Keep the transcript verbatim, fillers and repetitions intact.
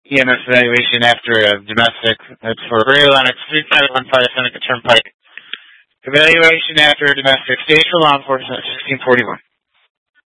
E M S evaluation after a domestic. That's for Ray Lennox, three five one five Seneca Turnpike. Evaluation after a domestic. Stage for law enforcement, sixteen forty-one.